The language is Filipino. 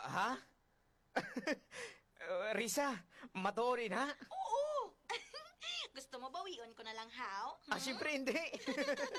Ha? Risa, matuorin ha? Oo! Gusto mo bawion ko na lang, how? Siyempre hindi.